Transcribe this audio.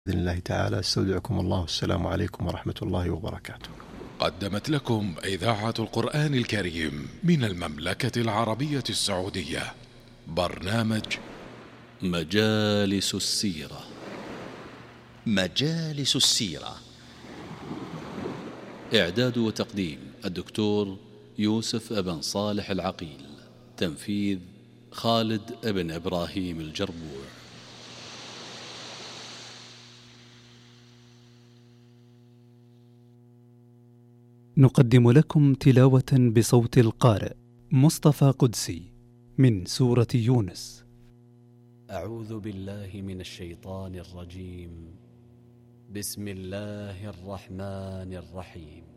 بإذن الله تعالى استودعكم الله، والسلام عليكم ورحمة الله وبركاته. قدمت لكم إذاعة القرآن الكريم من المملكة العربية السعودية برنامج مجالس السيرة. مجالس السيرة، إعداد وتقديم الدكتور يوسف ابن صالح العقيل، تنفيذ خالد ابن إبراهيم الجربوع. نقدم لكم تلاوة بصوت القارئ مصطفى قدسي من سورة يونس. أعوذ بالله من الشيطان الرجيم. بسم الله الرحمن الرحيم.